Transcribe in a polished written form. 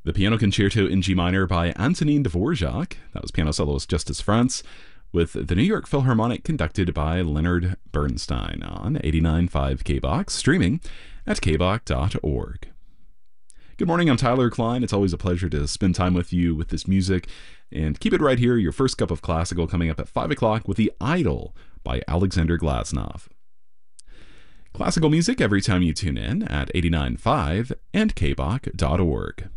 The Piano Concerto in G minor by Antonin Dvorak, that was piano soloist Justus Franz, with the New York Philharmonic conducted by Leonard Bernstein on 89.5 KBOX, streaming at kbok.org. Good morning, I'm Tyler Klein. It's always a pleasure to spend time with you with this music. And keep it right here, your first cup of classical coming up at 5 o'clock with The Idol by Alexander Glasnov. Classical music every time you tune in at 89.5 and kbok.org.